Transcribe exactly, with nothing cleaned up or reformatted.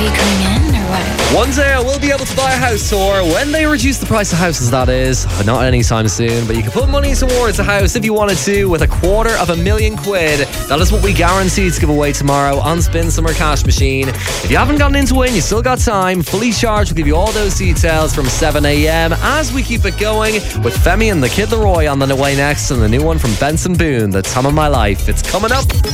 you coming in or what? One day I will be able to buy a house tour when they reduce the price of houses, that is. Not anytime soon, but you can put money towards a house if you wanted to with a quarter of a million quid. That is what we guarantee to give away tomorrow on Spin Summer Cash Machine. If you haven't gotten into it and you still got time, Fully Charged will give you all those details from seven a.m. as we keep it going with Femi and the Kid Laroi on the way next, and the new one from Benson Boone, The Time of My Life. It's coming up.